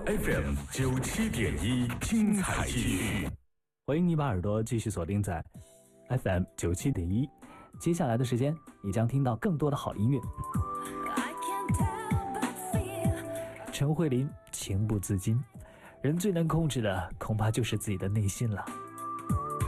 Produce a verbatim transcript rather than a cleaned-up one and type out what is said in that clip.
F M 九七点一，精彩继续。 欢迎你把耳朵继续锁定在 F M 九七点一，接下来的时间你将听到更多的好音乐。陈慧琳情不自禁，人最难控制的恐怕就是自己的内心了。